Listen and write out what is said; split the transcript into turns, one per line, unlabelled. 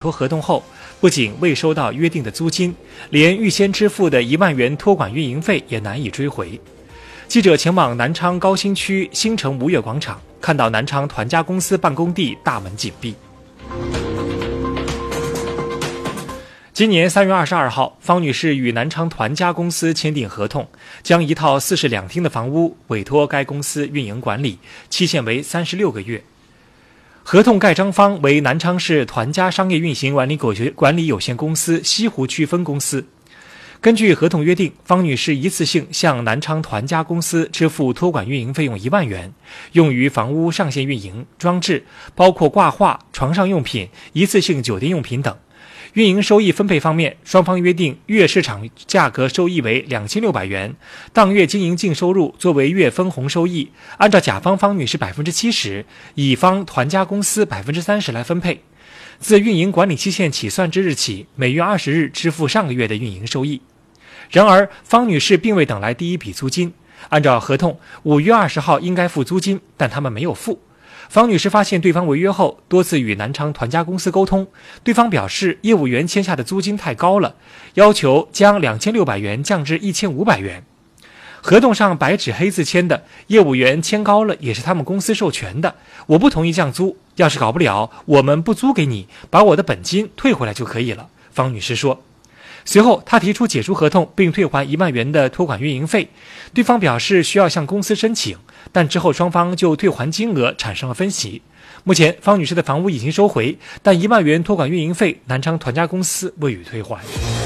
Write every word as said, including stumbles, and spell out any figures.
托合同后，不仅未收到约定的租金，连预先支付的一万元托管运营费也难以追回。记者前往南昌高新区新城吴越广场，看到南昌团家公司办公地大门紧闭。今年三月二十二号，方女士与南昌团家公司签订合同，将一套四室两厅的房屋委托该公司运营管理，期限为三十六个月。合同盖章方为南昌市团家商业运行管理管理有限公司西湖区分公司。根据合同约定，方女士一次性向南昌团家公司支付托管运营费用一万元，用于房屋上线运营、装置，包括挂画、床上用品、一次性酒店用品等。运营收益分配方面，双方约定月市场价格收益为两千六百元，当月经营净收入作为月分红收益，按照甲方方女士百分之七十，乙方团家公司百分之三十来分配。自运营管理期限起算之日起，每月二十日支付上个月的运营收益。然而，方女士并未等来第一笔租金，按照合同，五月二十号应该付租金，但他们没有付。方女士发现对方违约后，多次与南昌团家公司沟通，对方表示业务员签下的租金太高了，要求将两千六百元降至一千五百元。合同上白纸黑字签的，业务员签高了也是他们公司授权的，我不同意降租，要是搞不了，我们不租给你，把我的本金退回来就可以了，方女士说。随后，她提出解除合同并退还一万元的托管运营费，对方表示需要向公司申请，但之后双方就退还金额产生了分歧。目前，方女士的房屋已经收回，但一万元托管运营费，南昌团家公司未予退还。